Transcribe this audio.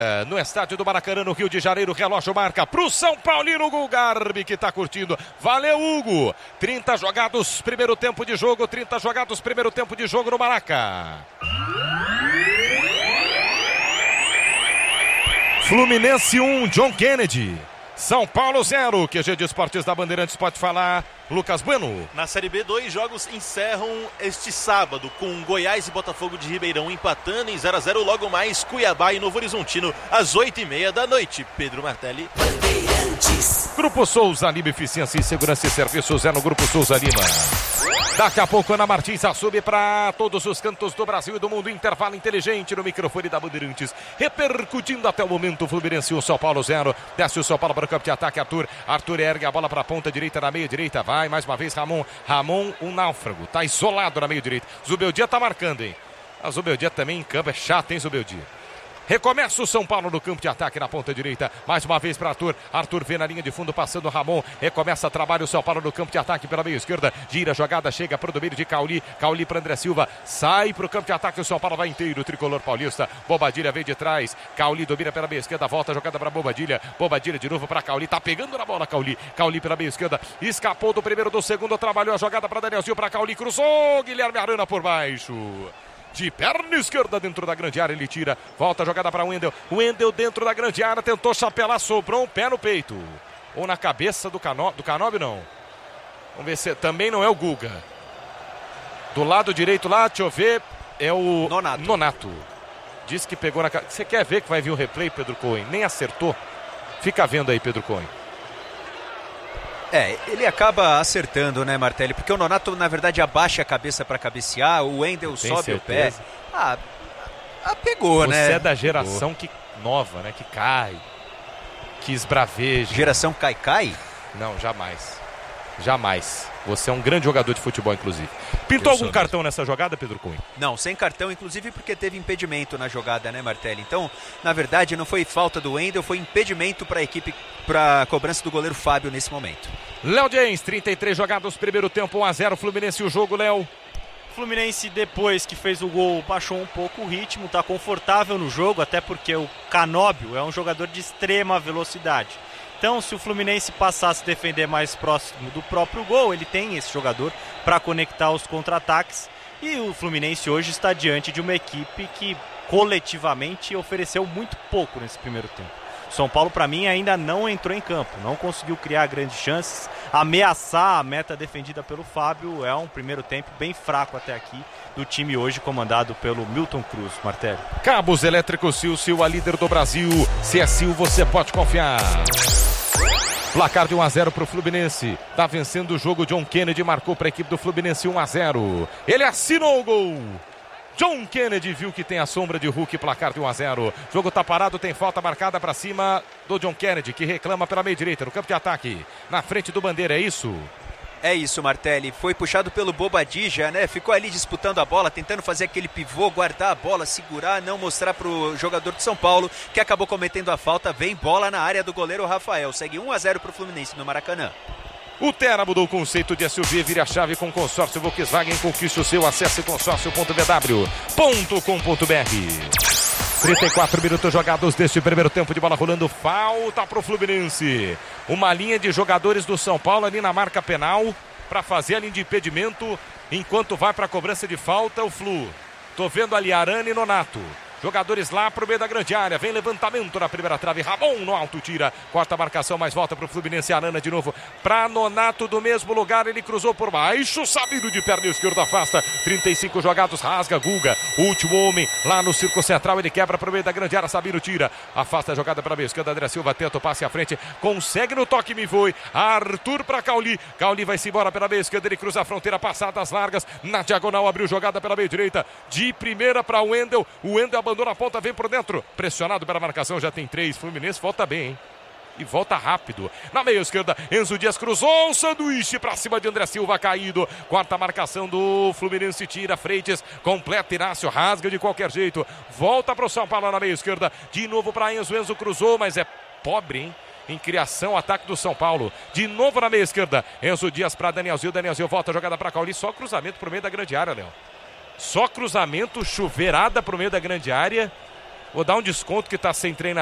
No estádio do Maracanã, no Rio de Janeiro, relógio marca pro São Paulino, Hugo Garbi, que tá curtindo. Valeu, Hugo! 30 jogados, primeiro tempo de jogo, 30 jogados, primeiro tempo de jogo no Maraca. Fluminense 1, John Kennedy. São Paulo 0, QG de Esportes da Bandeirantes, pode falar, Lucas Bueno. Na Série B, 2 jogos encerram este sábado, com Goiás e Botafogo de Ribeirão empatando em 0-0, logo mais Cuiabá e Novo Horizontino, às 8h30 da noite. Pedro Martelli. Grupo Souza Lima, Eficiência e Segurança e Serviços é no Grupo Souza Lima. Daqui a pouco, Ana Martins assume para todos os cantos do Brasil e do mundo. Intervalo inteligente no microfone da Bandeirantes. Repercutindo até o momento, Fluminense 1, São Paulo 0. Desce o São Paulo para o campo de ataque, Arthur ergue a bola para a ponta direita, na meia direita. Vai mais uma vez Ramon, um náufrago. Tá isolado na meia direita. Zubeldia tá marcando, hein? A Zubeldia também em campo. É chato, hein, Zubeldia? Recomeça o São Paulo no campo de ataque na ponta direita. Mais uma vez para Arthur. Arthur vê na linha de fundo, passando Ramon. Recomeça trabalho o São Paulo no campo de ataque pela meia esquerda. Gira a jogada, chega para o domínio de Cauli. Cauli para André Silva. Sai para o campo de ataque. O São Paulo vai inteiro. Tricolor paulista. Bobadilha vem de trás. Cauli domina pela meia esquerda. Volta a jogada para Bobadilha. Bobadilha de novo para Cauli. Tá pegando na bola Cauli. Cauli pela meia esquerda. Escapou do primeiro, do segundo. Trabalhou a jogada para Daniel Silva. Para Cauli. Cruzou. Guilherme Arana por baixo. De perna esquerda dentro da grande área, ele tira, volta a jogada para Wendel. Wendel dentro da grande área, tentou chapelar, sobrou um pé no peito. Ou na cabeça do Canóbio, não. Vamos ver se também não é o Guga. Do lado direito lá, deixa eu ver, é o Nonato. Diz que pegou na cabeça. Você quer ver que vai vir o replay, Pedro Cohen? Nem acertou. Fica vendo aí, Pedro Cohen. Ele acaba acertando, né, Martelli? Porque o Nonato, na verdade, abaixa a cabeça para cabecear, o Wendel sobe certeza. O pé. Pegou, né? Você é da geração que nova, né? Que cai, que esbraveja. Geração cai? Não, jamais. Você é um grande jogador de futebol, inclusive. Pintou algum cartão nessa jogada, Pedro Cunha? Não, sem cartão, inclusive porque teve impedimento na jogada, né, Martelli? Então, na verdade, não foi falta do Wendel, foi impedimento para a equipe, para a cobrança do goleiro Fábio nesse momento. Léo James, 33 jogados, primeiro tempo, 1-0, Fluminense, o jogo, Léo. Fluminense, depois que fez o gol, baixou um pouco o ritmo, está confortável no jogo, até porque o Canóbio é um jogador de extrema velocidade. Então, se o Fluminense passar a se defender mais próximo do próprio gol, ele tem esse jogador para conectar os contra-ataques. E o Fluminense hoje está diante de uma equipe que coletivamente ofereceu muito pouco nesse primeiro tempo. São Paulo, para mim, ainda não entrou em campo, não conseguiu criar grandes chances, ameaçar a meta defendida pelo Fábio. É um primeiro tempo bem fraco até aqui do time hoje comandado pelo Milton Cruz. Martelli. Cabos elétricos Sil, a líder do Brasil. Se é Sil, você pode confiar. Placar de 1-0 para o Fluminense. Tá vencendo o jogo. John Kennedy marcou para a equipe do Fluminense 1-0. Ele assinou o gol. John Kennedy viu que tem a sombra de Hulk, placar de 1-0. Jogo tá parado, tem falta marcada para cima do John Kennedy, que reclama pela meia direita, no campo de ataque. Na frente do Bandeira, é isso? É isso, Martelli. Foi puxado pelo Bobadilla, né? Ficou ali disputando a bola, tentando fazer aquele pivô, guardar a bola, segurar, não mostrar pro jogador de São Paulo, que acabou cometendo a falta. Vem bola na área do goleiro Rafael. Segue 1-0 pro Fluminense no Maracanã. O Terra mudou o conceito de SUV, vire a chave com consórcio Volkswagen, conquiste o seu, acesse consórcio.vw.com.br. 34 minutos jogados deste primeiro tempo de bola rolando, falta pro Fluminense. Uma linha de jogadores do São Paulo ali na marca penal para fazer a linha de impedimento, enquanto vai para a cobrança de falta o Flu. Tô vendo ali Arana e Nonato. Jogadores lá pro meio da grande área. Vem levantamento na primeira trave. Ramon no alto tira. Corta a marcação, mas volta pro Fluminense. Arana de novo pra Nonato do mesmo lugar. Ele cruzou por baixo. Sabino de perna esquerda afasta. 35 jogados. Rasga Guga. Último homem lá no círculo central. Ele quebra pro meio da grande área. Sabino tira. Afasta a jogada pra meia esquerda. André Silva tenta o passe à frente. Consegue no toque, me foi. Arthur pra Cauli. Cauli vai-se embora pela meia esquerda. Ele cruza a fronteira. Passadas largas. Na diagonal abriu jogada pela meia direita. De primeira pra Wendel. O Wendel abandona a ponta, vem por dentro, pressionado pela marcação, já tem 3, Fluminense volta bem, hein? E volta rápido, na meia esquerda, Enzo Dias cruzou o sanduíche pra cima de André Silva, caído, quarta marcação do Fluminense, tira Freitas, completa Inácio, rasga de qualquer jeito, volta pro São Paulo na meia esquerda, de novo pra Enzo, Enzo cruzou, mas é pobre, hein? Em criação, ataque do São Paulo, de novo na meia esquerda, Enzo Dias pra Danielzinho volta a jogada pra Cauli, só cruzamento pro meio da grande área, Léo. Só cruzamento, chuveirada pro meio da grande área. Vou dar um desconto que tá sem treinamento.